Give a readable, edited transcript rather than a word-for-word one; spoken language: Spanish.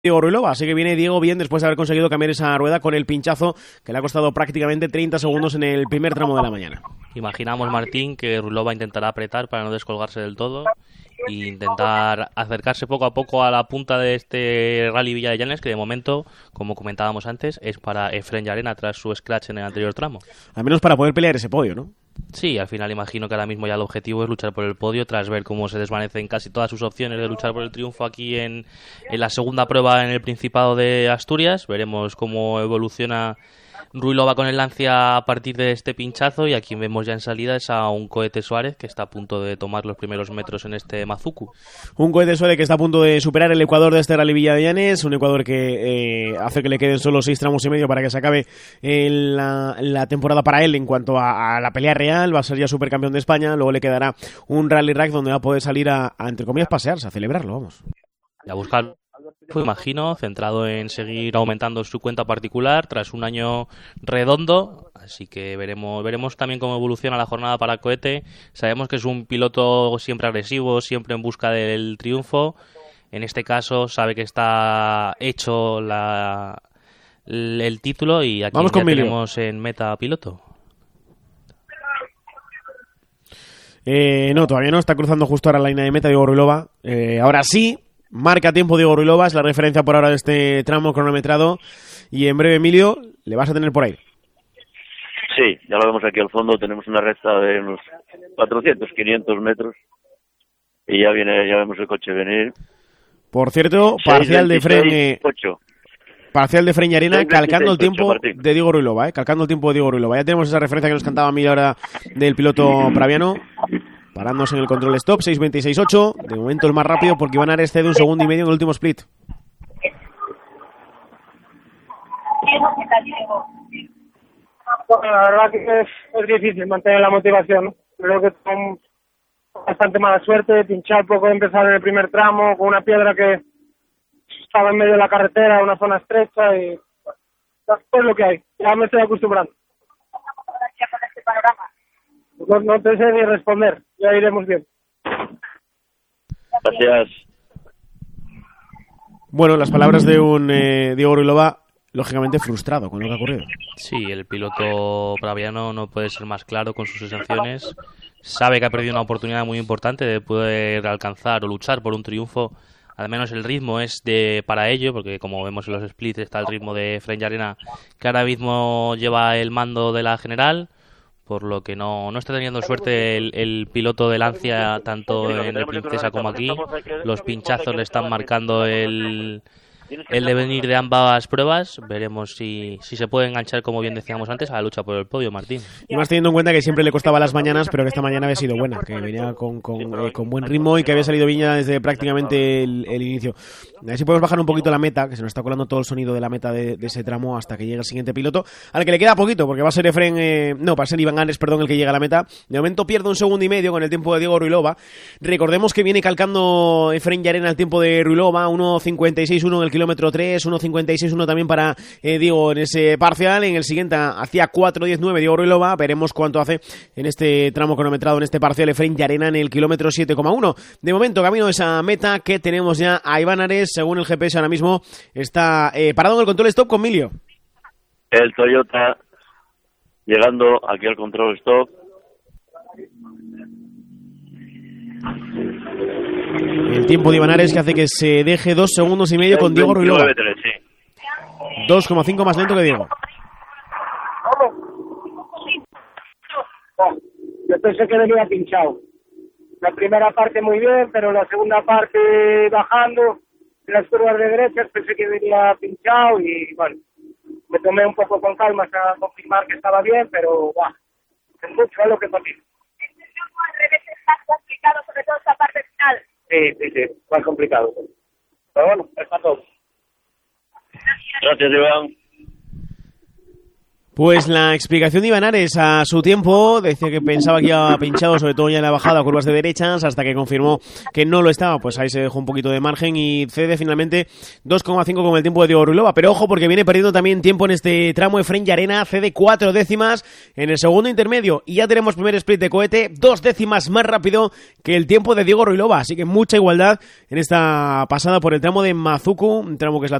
Diego Ruilova, así que viene Diego bien después de haber conseguido cambiar esa rueda con el pinchazo que le ha costado prácticamente 30 segundos en el primer tramo de la mañana. Imaginamos, Martín, que Ruilova intentará apretar para no descolgarse del todo e intentar acercarse poco a poco a la punta de este Rally Villa de Llanes, que de momento, como comentábamos antes, es para Efren Llarena tras su scratch en el anterior tramo. Al menos para poder pelear ese podio, ¿no? Sí, al final imagino que ahora mismo ya el objetivo es luchar por el podio tras ver cómo se desvanecen casi todas sus opciones de luchar por el triunfo aquí en la segunda prueba en el Principado de Asturias. Veremos cómo evoluciona Ruilova con el Lancia a partir de este pinchazo, y aquí vemos ya en salida es a un Cohete Suárez que está a punto de tomar los primeros metros en este Mazucu. Un Cohete Suárez que está a punto de superar el ecuador de este Rally Villa de Llanes, un ecuador que hace que le queden solo 6 tramos y medio para que se acabe la temporada para él en cuanto a la pelea real. Va a ser ya supercampeón de España, luego le quedará un Rally Rack donde va a poder salir a entre comillas, pasearse, a celebrarlo, vamos. Y a buscar, imagino, centrado en seguir aumentando su cuenta particular tras un año redondo, así que veremos también cómo evoluciona la jornada para Cohete. Sabemos que es un piloto siempre agresivo, siempre en busca del triunfo. En este caso sabe que está hecho el título, y aquí ya tenemos en meta piloto. No, todavía no, está cruzando justo ahora la línea de meta Diego Ruilova. Ahora sí, marca tiempo Diego Ruilova, es la referencia por ahora de este tramo cronometrado, y en breve, Emilio, le vas a tener por ahí. Sí, ya lo vemos aquí al fondo, tenemos una recta de unos 400, 500 metros, y ya vemos el coche venir. Por cierto, parcial de Efren, parcial de Efren Llarena, calcando el tiempo de Diego Ruilova, calcando el tiempo de Diego Ruilova. Ya tenemos esa referencia que nos cantaba a mí ahora del piloto praviano, parándose en el control stop, 6.26.8, de momento el más rápido porque Iván Ares cede 1,5 segundos en el último split. Bueno, la verdad que es difícil mantener la motivación. Creo que con bastante mala suerte, pinchar poco de empezar en el primer tramo, con una piedra que estaba en medio de la carretera, una zona estrecha, y es lo que hay. Ya me estoy acostumbrando. No te sé ni responder, ya iremos bien. Gracias. Bueno, las palabras de un Diego Ruilova, lógicamente frustrado con lo que ha ocurrido. Sí, el piloto praviano no puede ser más claro con sus sensaciones. Sabe que ha perdido una oportunidad muy importante de poder alcanzar o luchar por un triunfo. Al menos el ritmo es para ello, porque como vemos en los splits está el ritmo de Efren Llarena, que ahora mismo lleva el mando de la general, por lo que no está teniendo suerte el piloto de Lancia, tanto en el Princesa como aquí. Los pinchazos le están marcando el devenir de ambas pruebas. Veremos si se puede enganchar, como bien decíamos antes, a la lucha por el podio, Martín. Y más teniendo en cuenta que siempre le costaba las mañanas, pero que esta mañana había sido buena, que venía con buen ritmo y que había salido bien ya desde prácticamente el inicio. A ver si podemos bajar un poquito la meta, que se nos está colando todo el sonido de la meta de ese tramo hasta que llegue el siguiente piloto, al que le queda poquito, porque va a ser va a ser Iván Ares, el que llega a la meta. De momento pierde 1,5 segundos con el tiempo de Diego Ruilova. Recordemos que viene calcando Efren Llarena el tiempo de Ruilova, 1.56.1 en el kilómetro 3, 1.56.1 también para Diego en ese parcial. En el siguiente hacía 4.19 Diego Ruilova. Veremos cuánto hace en este tramo cronometrado, en este parcial, Efren Llarena en el kilómetro 7,1. De momento, camino de esa meta, que tenemos ya a Iván Ares, según el GPS ahora mismo, está parado en el control stop con Milio. El Toyota llegando aquí al control stop. El tiempo de Iván Ares, que hace que se deje 2,5 segundos con Diego Ruilova. 2,5 más lento que Diego. Yo pensé que venía pinchado. La primera parte muy bien, pero la segunda parte bajando, en las curvas de derechas pensé que venía pinchado, y bueno, me tomé un poco con calma hasta confirmar que estaba bien, pero es mucho lo que pasé. Al revés es más complicado, sobre todo esa parte final. Sí, más complicado. Pero bueno, es para todos. Gracias, Iván. Pues la explicación de Iván Ares a su tiempo, decía que pensaba que iba pinchado, sobre todo ya en la bajada, curvas de derechas, hasta que confirmó que no lo estaba, pues ahí se dejó un poquito de margen y cede finalmente 2,5 con el tiempo de Diego Ruilova, pero ojo porque viene perdiendo también tiempo en este tramo Efrén Llarena, cede 4 décimas en el segundo intermedio y ya tenemos primer split de cohete, 2 décimas más rápido que el tiempo de Diego Ruilova, así que mucha igualdad en esta pasada por el tramo de Mazuku, un tramo que es la